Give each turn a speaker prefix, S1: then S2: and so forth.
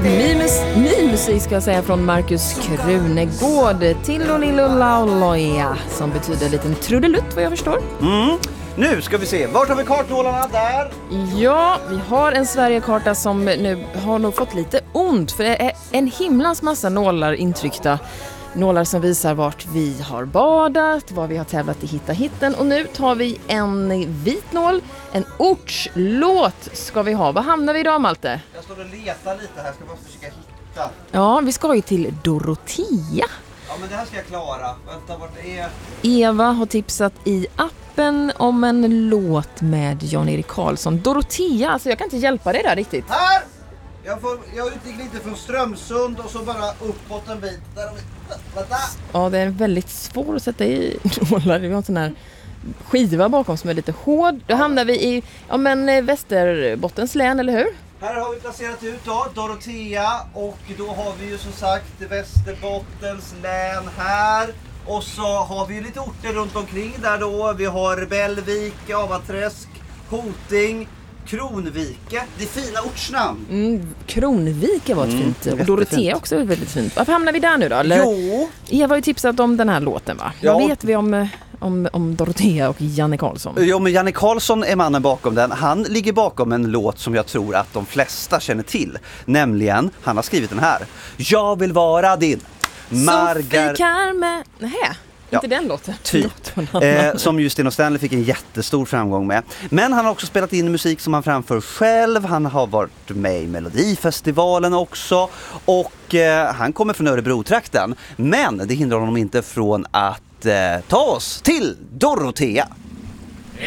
S1: Ny musik ska jag säga från Markus Krunegård. Tillolilolaloja, som betyder liten trudelutt vad jag förstår.
S2: Nu ska vi se, vart har vi kartnålarna? Där!
S1: Ja, vi har en Sverigekarta som nu har nog fått lite ont. För det är en himlans massa nålar intryckta. Nålar som visar vart vi har badat, var vi har tävlat i Hitta hitten. Och nu tar vi en vit nål, en ortslåt ska vi ha. Vad hamnar vi idag, Malte?
S2: Jag står och letar lite här, ska bara försöka hitta.
S1: Ja, vi ska ju till Dorotea.
S2: Ja, men det här ska jag klara. Vänta, vart är...
S1: Eva har tipsat i appen om en låt med Jan-Erik Karlsson. Dorotea, alltså jag kan inte hjälpa dig där riktigt.
S2: Här! Jag utgick lite från Strömsund och så bara uppåt en bit. Där har vi... Vänta!
S1: Ja, det är väldigt svårt att sätta i nålar. Vi har en sån här skiva bakom som är lite hård. Då hamnar vi i Västerbottens län, eller hur?
S2: Här har vi placerat ut då, Dorotea, och då har vi ju som sagt Västerbottens län här. Och så har vi ju lite orter runt omkring där då. Vi har Bellvik, Avaträsk, Hoting, Kronvike. Det är fina ortsnamn.
S1: Kronvike var ett fint. Och Dorotea också är väldigt fint. Varför hamnar vi där nu då? Eller?
S2: Jo.
S1: Eva har ju tipsat om den här låten, va?
S2: Ja.
S1: Vad vet vi om Dorotea och Janne Karlsson?
S2: Jo, men Janne Karlsson är mannen bakom den. Han ligger bakom en låt som jag tror att de flesta känner till. Nämligen, han har skrivit den här. Jag vill vara din
S1: Sofie Carme. Nähä, inte den låten.
S2: Typ. Som just Sten Stanley fick en jättestor framgång med. Men han har också spelat in musik som han framför själv. Han har varit med i Melodifestivalen också. Och han kommer från Örebro-trakten. Men det hindrar honom inte från att ta oss till Dorotea.